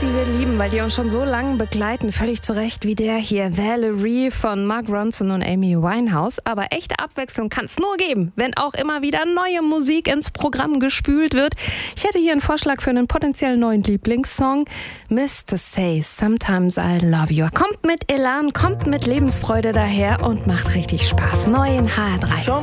die wir lieben, weil die uns schon so lange begleiten, völlig zu Recht, wie der hier, Valerie von Mark Ronson und Amy Winehouse. Aber echte Abwechslung kann es nur geben, wenn auch immer wieder neue Musik ins Programm gespült wird. Ich hätte hier einen Vorschlag für einen potenziell neuen Lieblingssong. Mr. Say Sometimes I Love You. Kommt mit Elan, kommt mit Lebensfreude daher und macht richtig Spaß. Neu in HR3.